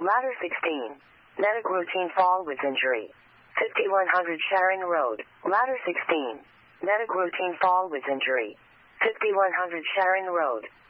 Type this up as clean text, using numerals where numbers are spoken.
Ladder 16. Medic routine fall with injury. 5100 Sharon Road. Ladder 16. Medic routine fall with injury. 5100 Sharon Road.